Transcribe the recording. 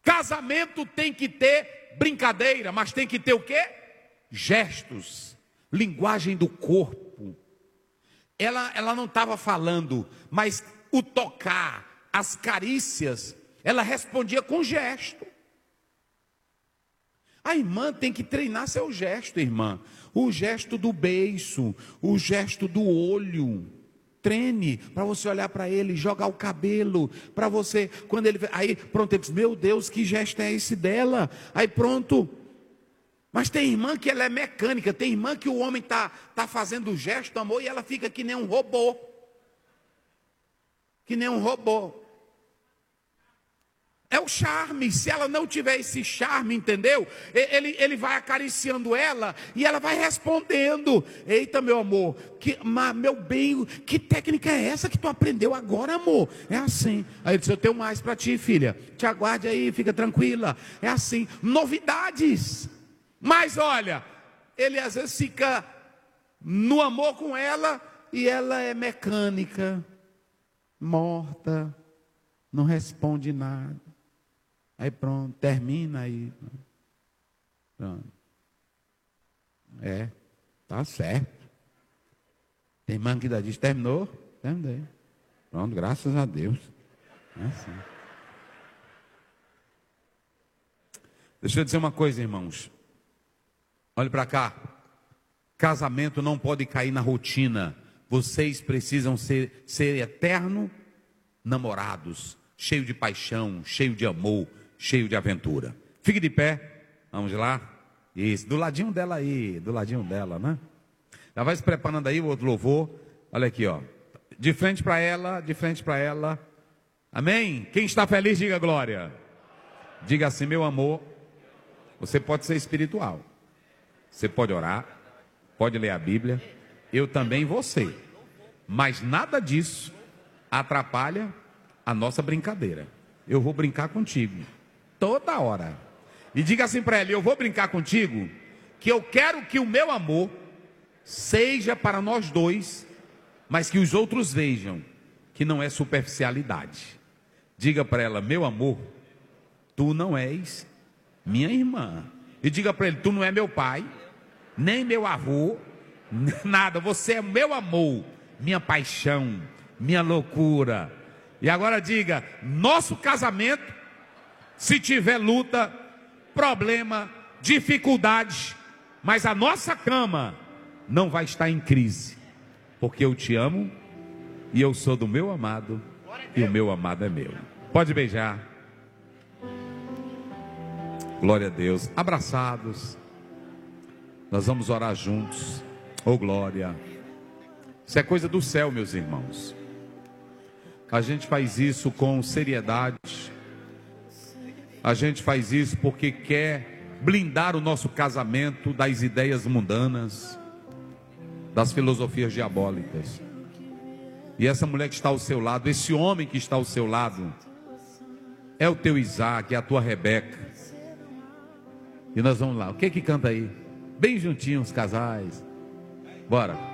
Casamento tem que ter brincadeira, mas tem que ter o quê? Gestos, linguagem do corpo. Ela não estava falando, mas o tocar, as carícias, ela respondia com gesto. A irmã tem que treinar seu gesto, irmã. O gesto do beiço, o gesto do olho. Treine para você olhar para ele, jogar o cabelo, para você, quando ele, aí pronto, ele diz, meu Deus, que gesto é esse dela? Aí pronto. Mas tem irmã que ela é mecânica, tem irmã que o homem tá fazendo o gesto, amor, e ela fica que nem um robô. Que nem um robô. É o charme. Se ela não tiver esse charme, entendeu? Ele vai acariciando ela e ela vai respondendo. Eita, meu amor, meu bem, que técnica é essa que tu aprendeu agora, amor? É assim. Aí ele disse, eu tenho mais para ti, filha. Te aguarde aí, fica tranquila. É assim. Novidades. Mas olha, ele às vezes fica no amor com ela e ela é mecânica, morta, não responde nada. Aí pronto, termina aí. Pronto. Tá certo. Tem irmã que ainda diz, terminou? Terminei. Pronto, graças a Deus. É assim. Deixa eu dizer uma coisa, irmãos. Olhe para cá. Casamento não pode cair na rotina. Vocês precisam ser eterno namorados, cheio de paixão, cheio de amor, cheio de aventura. Fique de pé. Vamos lá. Isso, do ladinho dela aí, do ladinho dela, né? Já vai se preparando aí o outro louvor. Olha aqui, ó. De frente para ela, de frente para ela. Amém? Quem está feliz, diga glória. Diga assim, meu amor, você pode ser espiritual. Você pode orar, pode ler a Bíblia. Eu também vou ser. Mas nada disso atrapalha a nossa brincadeira. Eu vou brincar contigo toda hora. E diga assim para ela, eu vou brincar contigo, que eu quero que o meu amor seja para nós dois, mas que os outros vejam que não é superficialidade. Diga para ela, meu amor, tu não és minha irmã. E diga para ele, tu não é meu pai, nem meu avô, nada, você é meu amor, minha paixão, minha loucura. E agora diga, nosso casamento, se tiver luta, problema, dificuldade, mas a nossa cama não vai estar em crise, porque eu te amo e eu sou do meu amado e o meu amado é meu. Pode beijar. Glória a Deus. Abraçados. Nós vamos orar juntos. Oh glória. Isso é coisa do céu, meus irmãos. A gente faz isso com seriedade. A gente faz isso porque quer blindar o nosso casamento das ideias mundanas, das filosofias diabólicas. E essa mulher que está ao seu lado, esse homem que está ao seu lado, é o teu Isaac, é a tua Rebeca. E nós vamos lá. O que que canta aí? Bem juntinhos os casais. Bora.